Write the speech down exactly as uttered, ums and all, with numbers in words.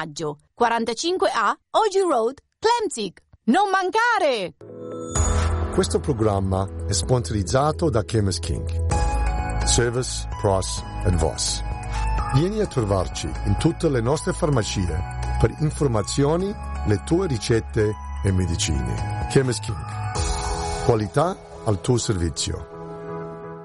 maggio, quarantacinque A Oji Road, Leipzig. Non mancare! Questo programma è sponsorizzato da Chemist King. Service, Price and Voss. Vieni a trovarci in tutte le nostre farmacie per informazioni, le tue ricette e medicine. Chemist King. Qualità al tuo servizio.